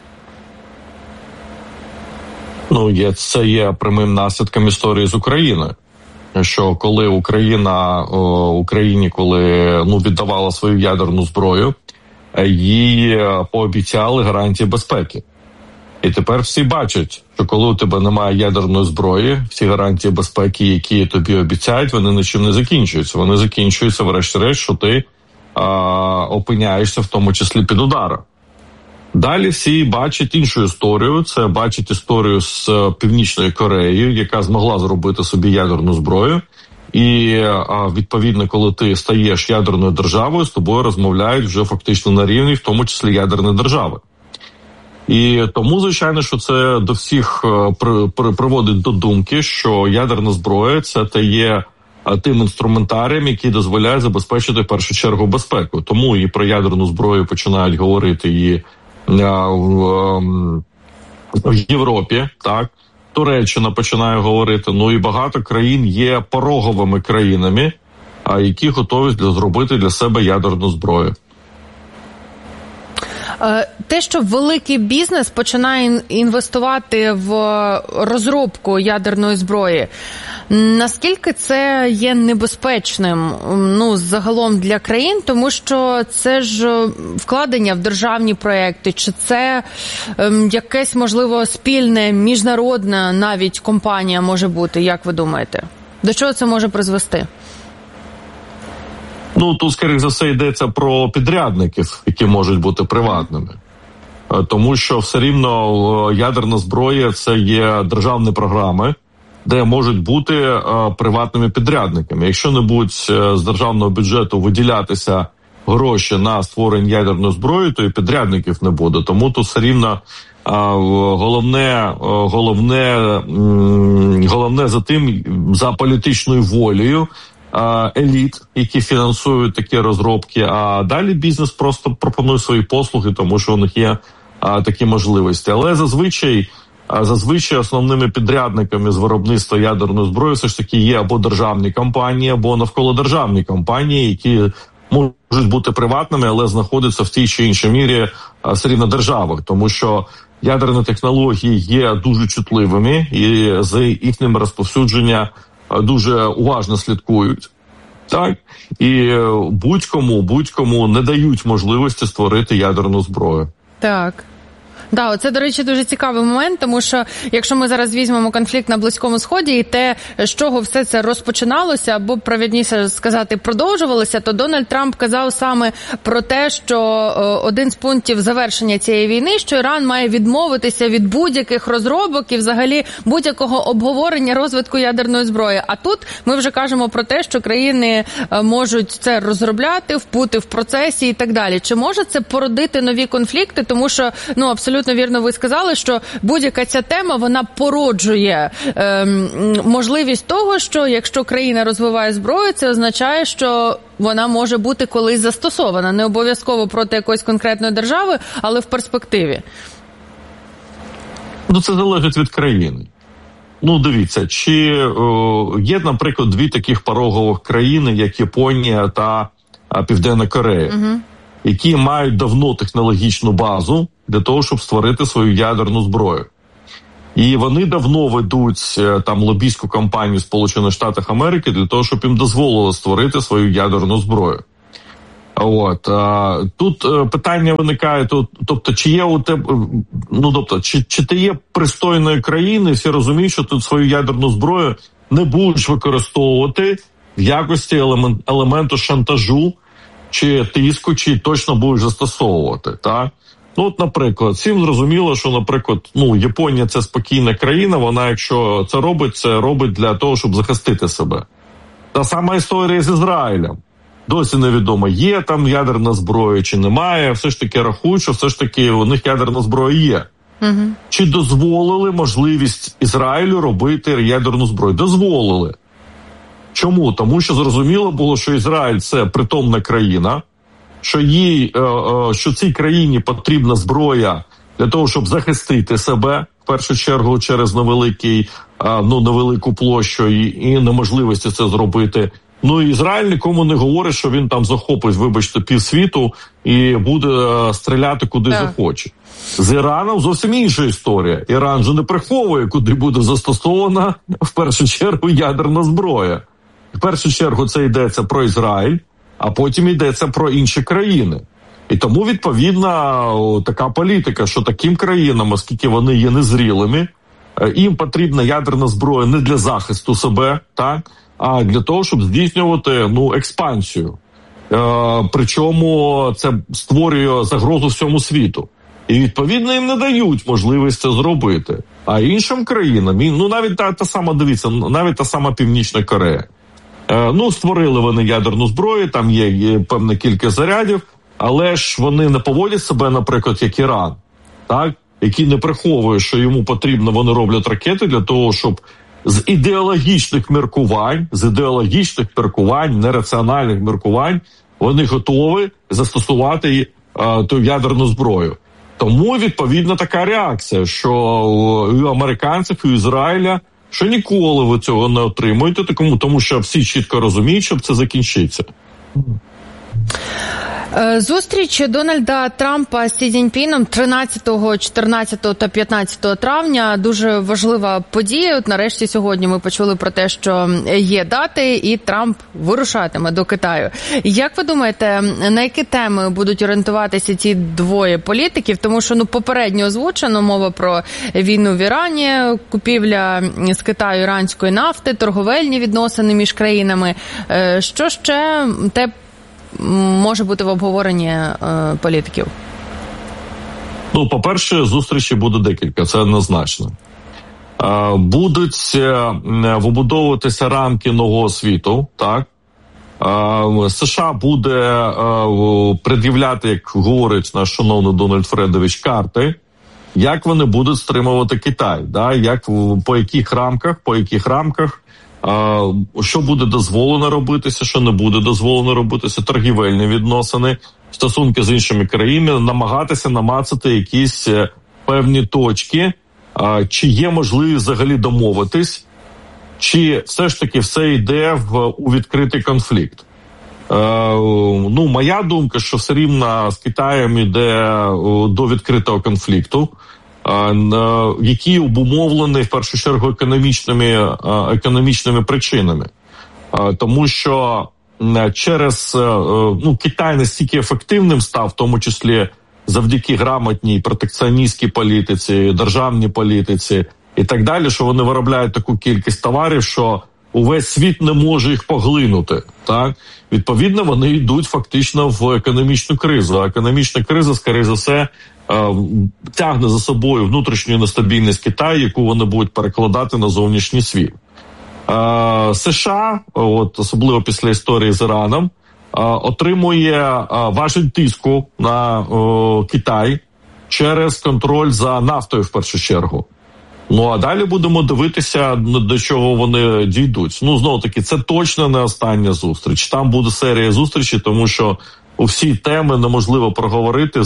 Це є прямим наслідком історії з Україною. Що коли Україні, коли віддавала свою ядерну зброю, їй пообіцяли гарантії безпеки. І тепер всі бачать, що коли у тебе немає ядерної зброї, всі гарантії безпеки, які тобі обіцяють, вони нічим не закінчуються. Вони закінчуються, врешті-решт, що ти опиняєшся в тому числі під ударом. Далі всі бачать іншу історію. Це бачать історію з Північною Кореєю, яка змогла зробити собі ядерну зброю. І, відповідно, коли ти стаєш ядерною державою, з тобою розмовляють вже фактично на рівні, в тому числі ядерної держави. І тому, звичайно, що це до всіх приводить до думки, що ядерна зброя – це є тим інструментарієм, який дозволяє забезпечити в першу чергу безпеку. Тому і про ядерну зброю починають говорити і в Європі, так, Туреччина починає говорити, і багато країн є пороговими країнами, які готові зробити для себе ядерну зброю. Те, що великий бізнес починає інвестувати в розробку ядерної зброї, наскільки це є небезпечним, загалом для країн, тому що це ж вкладення в державні проекти, чи це якесь, можливо, спільне, міжнародна навіть компанія може бути, як ви думаєте? До чого це може призвести? Тут, скоріше за все, йдеться про підрядників, які можуть бути приватними. Тому що все рівно ядерна зброя – це є державні програми, де можуть бути приватними підрядниками. Якщо не будуть з державного бюджету виділятися гроші на створення ядерної зброї, то і підрядників не буде. Тому тут все рівно головне за політичною волею еліт, які фінансують такі розробки, а далі бізнес просто пропонує свої послуги, тому що у них є такі можливості. Але зазвичай основними підрядниками з виробництва ядерної зброї все ж таки є або державні компанії, або навколодержавні компанії, які можуть бути приватними, але знаходяться в тій чи іншій мірі все рівно державах, тому що ядерні технології є дуже чутливими і з їхнім розповсюдження дуже уважно слідкують. Так? І будь-кому не дають можливості створити ядерну зброю. Так. Да, це, до речі, дуже цікавий момент, тому що якщо ми зараз візьмемо конфлікт на Близькому Сході і те, з чого все це розпочиналося, або, правильніше сказати, продовжувалося, то Дональд Трамп казав саме про те, що один з пунктів завершення цієї війни, що Іран має відмовитися від будь-яких розробок і взагалі будь-якого обговорення розвитку ядерної зброї. А тут ми вже кажемо про те, що країни можуть це розробляти, бути в процесі і так далі. Чи може це породити нові конфлікти? Тому що, абсолютно вірно ви сказали, що будь-яка ця тема, вона породжує можливість того, що якщо країна розвиває зброю, це означає, що вона може бути колись застосована. Не обов'язково проти якоїсь конкретної держави, але в перспективі. Це залежить від країни. Дивіться, чи є, наприклад, дві таких порогових країни, як Японія та Південна Корея, які мають давно технологічну базу для того, щоб створити свою ядерну зброю. І вони давно ведуть там лобійську кампанію в Сполучених Штатах Америки для того, щоб їм дозволили створити свою ядерну зброю. Тут питання виникає, тобто, чи є у тебе, чи ти є пристойною країною, всі розуміють, що тут свою ядерну зброю не будеш використовувати в якості елементу шантажу, чи тиску, чи точно будеш застосовувати, так? Наприклад, всім зрозуміло, що, наприклад, Японія – це спокійна країна, вона, якщо це робить для того, щоб захистити себе. Та сама історія з Ізраїлем. Досі невідомо, є там ядерна зброя чи немає, все ж таки рахують, що все ж таки у них ядерна зброя є. Чи дозволили можливість Ізраїлю робити ядерну зброю? Дозволили. Чому? Тому що зрозуміло було, що Ізраїль – це притомна країна, що цій країні потрібна зброя для того, щоб захистити себе, в першу чергу, через невелику площу і неможливості це зробити. Ізраїль нікому не говорить, що він там захопить, вибачте, півсвіту і буде стріляти куди захоче. З Іраном зовсім інша історія. Іран же не приховує, куди буде застосована, в першу чергу, ядерна зброя. В першу чергу це йдеться про Ізраїль, а потім йдеться про інші країни. І тому, відповідно, така політика, що таким країнам, оскільки вони є незрілими, їм потрібна ядерна зброя не для захисту себе, так, а для того, щоб здійснювати експансію. Причому це створює загрозу всьому світу. І, відповідно, їм не дають можливість це зробити. А іншим країнам, навіть навіть та сама Північна Корея. Створили вони ядерну зброю, там є певна кількість зарядів, але ж вони не поводять себе, наприклад, як Іран, так? Який не приховує, що йому потрібно, вони роблять ракети для того, щоб з ідеологічних міркувань, нераціональних міркувань, вони готові застосувати ту ядерну зброю. Тому, відповідно, така реакція, що і у американців, і у Ізраїля, що ніколи ви цього не отримуєте, тому що всі чітко розуміють, що це закінчиться. Зустріч Дональда Трампа з Сі Цзіньпіном 13, 14 та 15 травня. Дуже важлива подія. Нарешті сьогодні ми почули про те, що є дати, і Трамп вирушатиме до Китаю. Як ви думаєте, на які теми будуть орієнтуватися ці двоє політиків? Тому що, попередньо озвучено мова про війну в Ірані, купівля з Китаю іранської нафти, торговельні відносини між країнами. Що ще може бути в обговоренні політиків? По-перше, зустрічі буде декілька, це однозначно. Будуть вибудовуватися рамки нового світу, так? США буде пред'являти, як говорить наш шановний Дональд Фредович, карти, як вони будуть стримувати Китай, да? По яких рамках, що буде дозволено робитися, що не буде дозволено робитися, торгівельні відносини, стосунки з іншими країнами, намагатися намацати якісь певні точки, чи є можливість взагалі домовитись, чи все ж таки все йде у відкритий конфлікт. Моя думка, що все рівно з Китаєм йде до відкритого конфликту, який обумовлений в першу чергу економічними причинами. Тому що через Китай настільки ефективним став, в тому числі завдяки грамотній протекціоністській політиці, державній політиці і так далі, що вони виробляють таку кількість товарів, що увесь світ не може їх поглинути. Так? Відповідно, вони йдуть фактично в економічну кризу. А економічна криза, скоріше за все, тягне за собою внутрішню нестабільність Китаю, яку вони будуть перекладати на зовнішній світ. США, особливо після історії з Іраном, отримує важіль тиску на Китай через контроль за нафтою в першу чергу. Ну, а далі будемо дивитися, до чого вони дійдуть. Ну, знову-таки, це точно не остання зустріч. Там буде серія зустрічей, тому що у всі теми неможливо проговорити,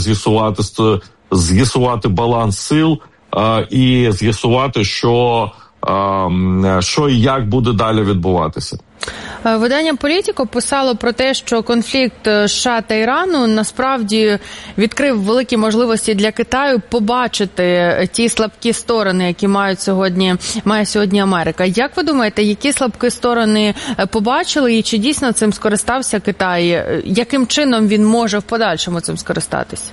з'ясувати баланс сил і з'ясувати, що і як буде далі відбуватися. Видання «Політіко» писало про те, що конфлікт США та Ірану насправді відкрив великі можливості для Китаю побачити ті слабкі сторони, які має сьогодні Америка. Як ви думаєте, які слабкі сторони побачили і чи дійсно цим скористався Китай? Яким чином він може в подальшому цим скористатись?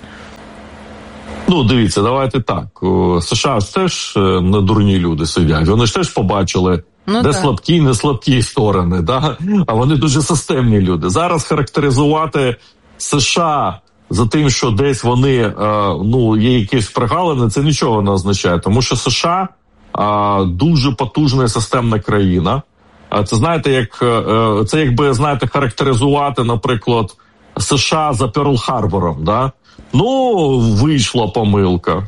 Ну, дивіться, давайте так. США ж теж не дурні люди сидять. Вони ж теж побачили, де слабкі і не слабкі сторони, да? А вони дуже системні люди. Зараз характеризувати США за тим, що десь вони, є якісь прогалини, це нічого не означає. Тому що США дуже потужна і системна країна. Це, знаєте, якби характеризувати, наприклад, США за Перл-Харбором, да? Вийшла помилка,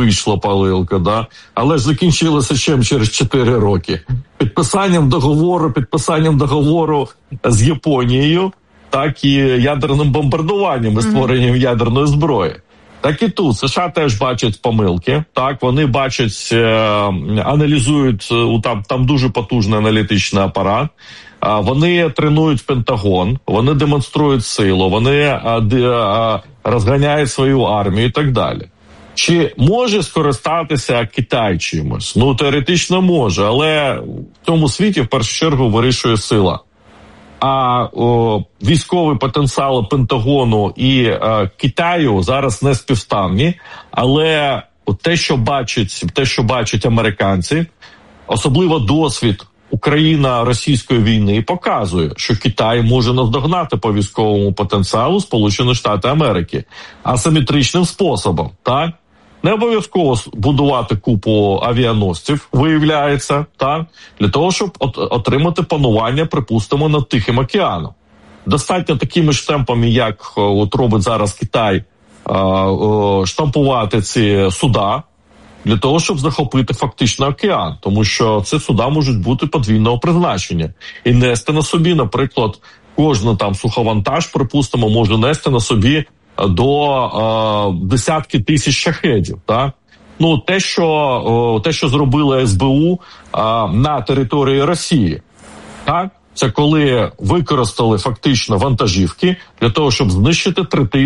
да? Але ж закінчилося чим через 4 роки? Підписанням договору з Японією, так і ядерним бомбардуванням і створенням ядерної зброї. Так і тут США теж бачать помилки, так, вони бачать, аналізують, там дуже потужний аналітичний апарат, вони тренують Пентагон, вони демонструють силу, вони розганяють свою армію і так далі. Чи може скористатися Китай чимось? Теоретично може, але в цьому світі в першу чергу вирішує сила. А військовий потенціал Пентагону і Китаю зараз не співставні, але те, що бачать американці, особливо досвід Україно-російської війни, показує, що Китай може наздогнати по військовому потенціалу Сполучені Штати Америки асиметричним способом, так? Не обов'язково будувати купу авіаносців, виявляється, так? Для того, щоб отримати панування, припустимо, над Тихим океаном. Достатньо такими ж темпами, як робить зараз Китай, штампувати ці суда, для того, щоб захопити фактично океан. Тому що ці суда можуть бути подвійного призначення. І нести на собі, наприклад, кожен там суховантаж, припустимо, може нести на собі до десятки тисяч шахедів. Так? Те, що зробили СБУ на території Росії. Так? Це коли використали фактично вантажівки для того, щоб знищити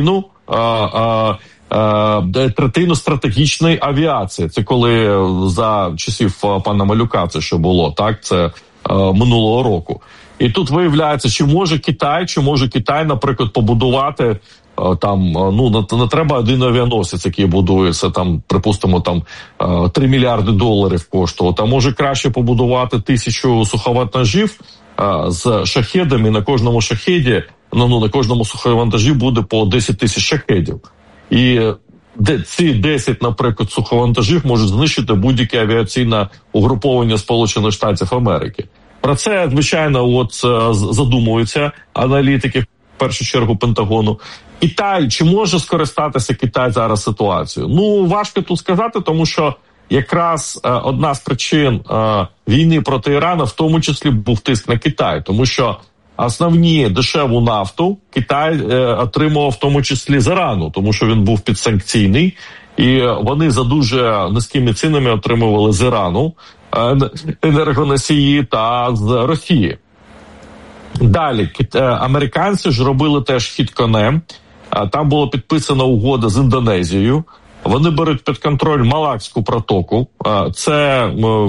третину стратегічної авіації. Це коли за часів пана Малюка це ще було, так? Це минулого року. І тут виявляється, чи може Китай, наприклад, побудувати не треба один авіаносець, який будується, там, припустимо, там $3 мільярди коштувати, а може краще побудувати 1000 суховантажів з шахедами, на кожному шахеді, на кожному суховантажі буде по 10 тисяч шахедів. І ці 10, наприклад, суховантажів можуть знищити будь-яке авіаційне угруповання Сполучених Штатів Америки. Про це, звичайно, задумуються аналітики, в першу чергу, Пентагону. Китай, чи може скористатися Китай зараз ситуацією? Важко тут сказати, тому що якраз одна з причин війни проти Ірану в тому числі був тиск на Китай, тому що основні дешеву нафту Китай отримував в тому числі з Ірану, тому що він був підсанкційний, і вони за дуже низькими цінами отримували з Ірану енергоносії та з Росії. Далі, американці ж робили теж хід конем. Там було підписана угода з Індонезією. Вони беруть під контроль Малакську протоку. Це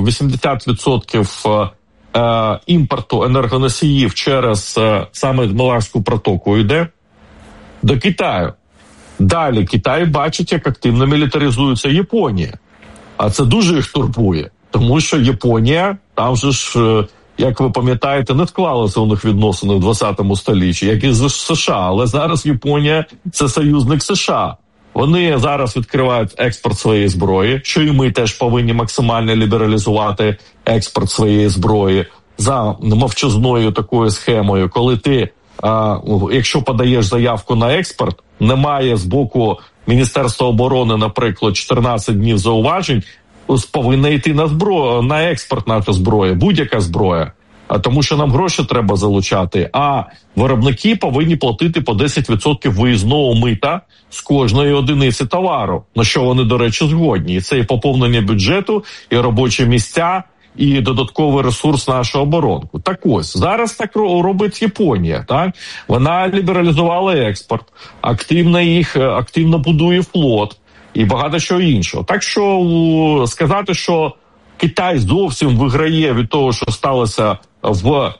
80% імпорту енергоносіїв через саме Малакську протоку йде до Китаю. Далі Китай бачить, як активно мілітаризується Японія. А це дуже їх турбує, тому що Японія, там же ж, як ви пам'ятаєте, не склалися у них відносини в 20 столітті, як і з США. Але зараз Японія – це союзник США. Вони зараз відкривають експорт своєї зброї, що і ми теж повинні максимально лібералізувати експорт своєї зброї за мовчазною такою схемою, коли ти, якщо подаєш заявку на експорт, немає з боку Міністерства оборони, наприклад, 14 днів зауважень, повинна йти на експорт наша зброя, будь-яка зброя. Тому що нам гроші треба залучати, а виробники повинні платити по 10% виїзного мита з кожної одиниці товару, на що вони, до речі, згодні. І це і поповнення бюджету, і робочі місця, і додатковий ресурс нашого оборонку. Так ось, зараз так робить Японія, так? Вона лібералізувала експорт, активно будує флот і багато чого іншого. Так що сказати, що Китай зовсім виграє від того, що сталося в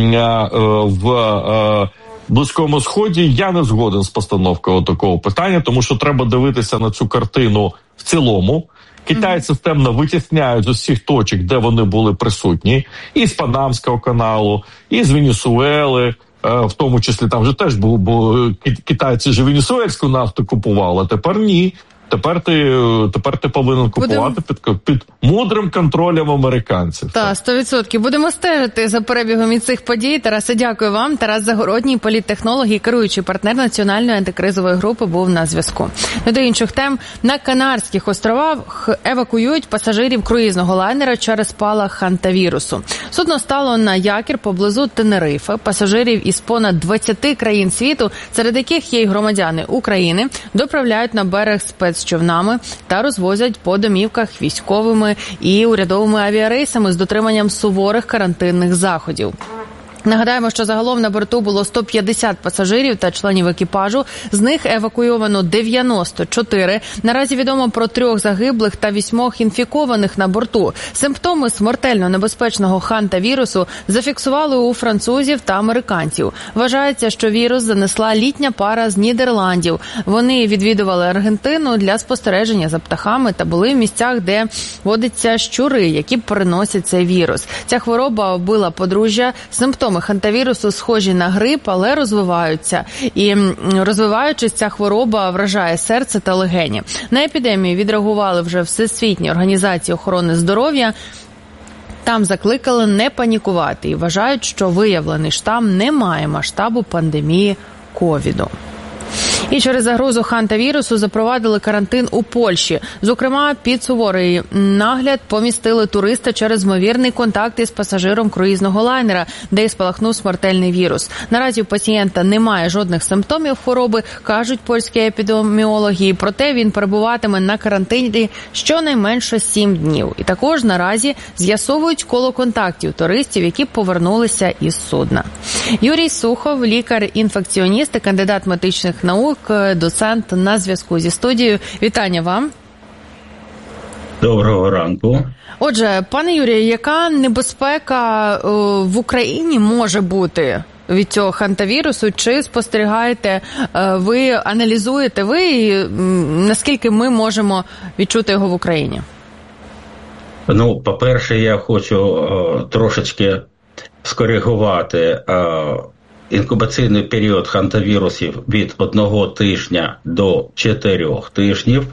Близькому Сході, я не згоден з постановкою такого питання, тому що треба дивитися на цю картину в цілому. Китай системно витісняють з усіх точок, де вони були присутні, і з Панамського каналу, і з Венесуели, в тому числі там же теж бо китайці ж венесуельську нафту купували, а тепер ні. Тепер ти повинен купувати під мудрим контролем американців. Так, 100%. Будемо стежити за перебігом і цих подій. Тарасе, дякую вам. Тарас Загородній, політтехнолог і керуючий партнер Національної антикризової групи, був на зв'язку. До інших тем. На Канарських островах евакуюють пасажирів круїзного лайнера через спалах хантавірусу. Судно стало на якір поблизу Тенерифе. Пасажирів із понад 20 країн світу, серед яких є й громадяни України, доправляють на берег спецчовнами та розвозять по домівках військовими і урядовими авіарейсами з дотриманням суворих карантинних заходів. Нагадаємо, що загалом на борту було 150 пасажирів та членів екіпажу, з них евакуйовано 94. Наразі відомо про 3 загиблих та 8 інфікованих на борту. Симптоми смертельно небезпечного хантавірусу зафіксували у французів та американців. Вважається, що вірус занесла літня пара з Нідерландів. Вони відвідували Аргентину для спостереження за птахами та були в місцях, де водяться щури, які переносять цей вірус. Ця хвороба вбила подружжя. Симптоми хантавірусу схожі на грип, але розвиваються. І розвиваючись, ця хвороба вражає серце та легені. На епідемію відреагували вже Всесвітня організація охорони здоров'я. Там закликали не панікувати і вважають, що виявлений штам не має масштабу пандемії ковіду. І через загрозу хантавірусу запровадили карантин у Польщі. Зокрема, під суворий нагляд помістили туриста через ймовірний контакт із пасажиром круїзного лайнера, де й спалахнув смертельний вірус. Наразі у пацієнта немає жодних симптомів хвороби, кажуть польські епідеміологи, проте він перебуватиме на карантині щонайменше 7 днів. І також наразі з'ясовують коло контактів туристів, які повернулися із судна. Юрій Сухов, лікар-інфекціоніст і кандидат медичних наук, доцент, на зв'язку зі студією. Вітання вам. Доброго ранку. Отже, пане Юрію, яка небезпека в Україні може бути від цього хантавірусу? Чи спостерігаєте ви, аналізуєте ви, наскільки ми можемо відчути його в Україні? Ну, по-перше, я хочу трошечки скоригувати інкубаційний період хантавірусів від 1 тижня до 4 тижнів.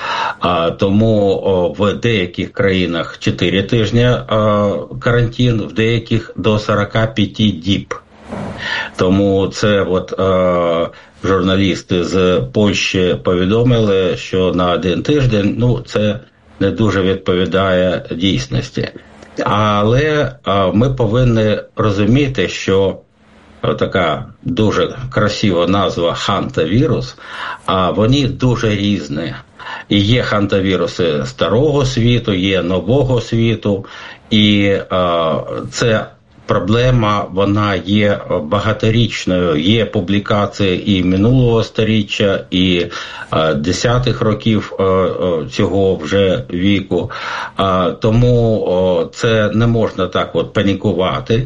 Тому в деяких країнах 4 тижні карантин, в деяких до 45 діб. Тому це журналісти з Польщі повідомили, що на 1 тиждень, це не дуже відповідає дійсності. Але ми повинні розуміти, що така дуже красива назва хантавірус, а вони дуже різні. І є хантавіруси старого світу, є нового світу, і це проблема, вона є багаторічною. Є публікації і минулого сторіччя, і 10-х років цього вже віку. Тому це не можна так панікувати.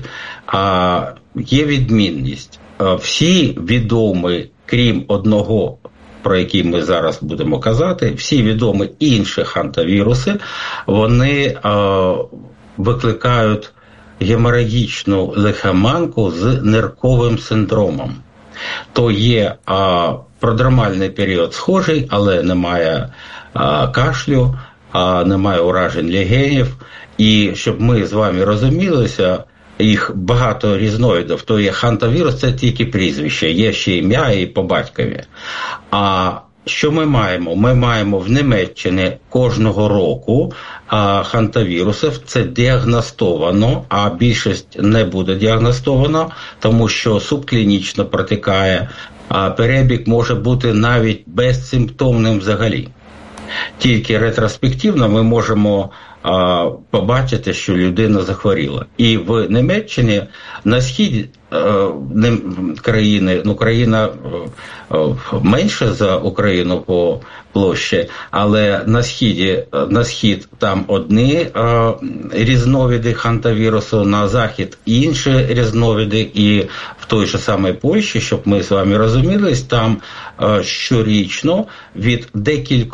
Є відмінність. Всі відомі, крім одного про який ми зараз будемо казати, всі відомі інші хантавіруси, вони викликають геморагічну лихоманку з нирковим синдромом. То є продромальний період схожий, але немає кашлю, немає уражень легенів. І щоб ми з вами розумілися, їх багато різновидів. То є хантавірус, це тільки прізвище, є ще ім'я і по батькові. А що ми маємо? Ми маємо в Німеччині кожного року хантавірусів. Це діагностовано, а більшість не буде діагностовано, тому що субклінічно протікає, а перебіг може бути навіть безсимптомним взагалі. Тільки ретроспективно ми можемо побачити, що людина захворіла. І в Німеччині на схід країни, країна менша за Україну по площі, але на схід там одні різновиди хантавірусу, на захід інші різновиди, і в той же самій Польщі, щоб ми з вами розумілись, там щорічно від декількох